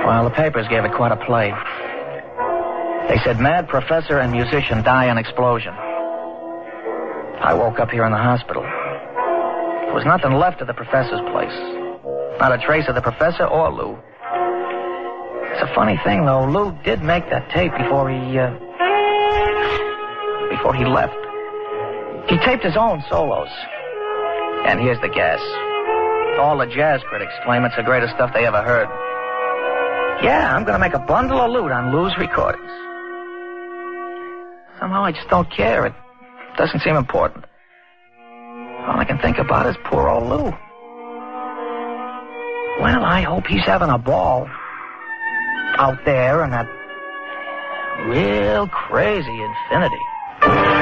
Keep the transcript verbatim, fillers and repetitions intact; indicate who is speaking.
Speaker 1: Well, the papers gave it quite a play. They said mad professor and musician die in explosion. I woke up here in the hospital. There was nothing left of the professor's place. Not a trace of the professor or Lou. It's a funny thing, though. Lou did make that tape before he, uh... before he left. He taped his own solos. And here's the gas. All the jazz critics claim it's the greatest stuff they ever heard. Yeah, I'm gonna make a bundle of loot on Lou's recordings. Somehow I just don't care. It doesn't seem important. All I can think about is poor old Lou. Well, I hope he's having a ball out there in that real crazy infinity.